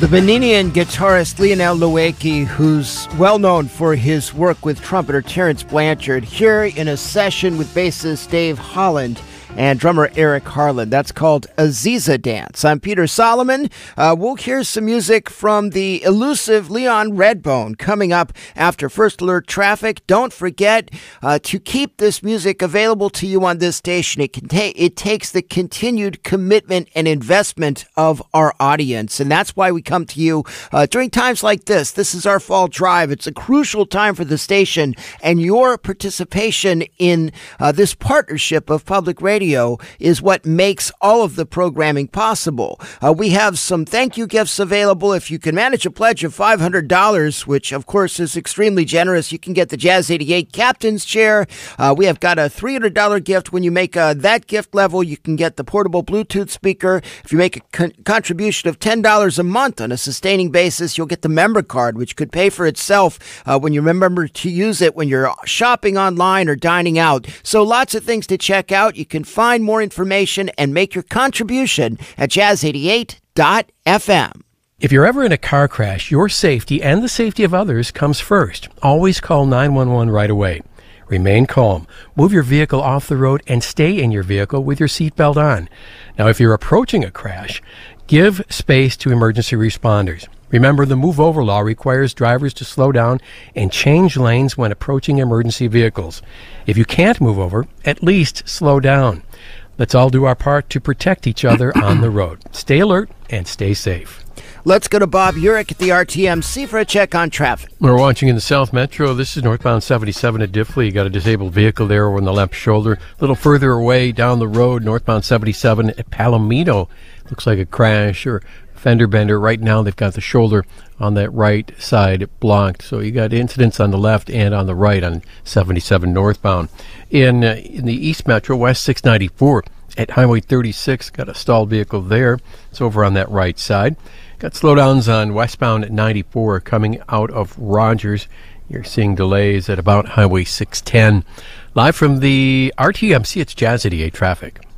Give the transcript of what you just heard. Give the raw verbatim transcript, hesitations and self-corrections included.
The Beninian guitarist Lionel Loueke, who's well known for his work with trumpeter Terrence Blanchard, here in a session with bassist Dave Holland and drummer Eric Harlan. That's called Aziza Dance. I'm Peter Solomon. Uh, we'll hear some music from the elusive Leon Redbone coming up after First Alert Traffic. Don't forget uh, to keep this music available to you on this station. It, can ta- it takes the continued commitment and investment of our audience, and that's why we come to you uh, during times like this. This is our fall drive. It's a crucial time for the station, and your participation in uh, this partnership of public radio is what makes all of the programming possible. Uh, we have some thank you gifts available. If you can manage a pledge of five hundred dollars, which of course is extremely generous, you can get the Jazz eighty-eight Captain's Chair. Uh, we have got a three hundred dollars gift. When you make uh, that gift level, you can get the portable Bluetooth speaker. If you make a con- contribution of ten dollars a month on a sustaining basis, you'll get the member card, which could pay for itself uh, when you remember to use it when you're shopping online or dining out. So lots of things to check out. You can find more information and make your contribution at jazz eighty-eight dot f m. If you're ever in a car crash, your safety and the safety of others comes first. Always call nine one one right away. Remain calm. Move your vehicle off the road and stay in your vehicle with your seatbelt on. Now, if you're approaching a crash, give space to emergency responders. Remember, the Move Over law requires drivers to slow down and change lanes when approaching emergency vehicles. If you can't move over, at least slow down. Let's all do our part to protect each other on the road. Stay alert and stay safe. Let's go to Bob Urich at the R T M C for a check on traffic. We're watching in the South Metro. This is northbound seventy-seven at Diffley. You got a disabled vehicle there over on the left shoulder. A little further away down the road, northbound seventy-seven at Palomino. Looks like a crash or fender bender. Right now they've got the shoulder on that right side blocked. So you got incidents on the left and on the right on seventy-seven northbound. In, uh, in the East Metro, West six ninety-four at Highway thirty-six, got a stalled vehicle there. It's over on that right side. Got slowdowns on westbound at ninety-four coming out of Rogers. You're seeing delays at about Highway six ten. Live from the R T M C, it's Jazz eighty-eight Traffic.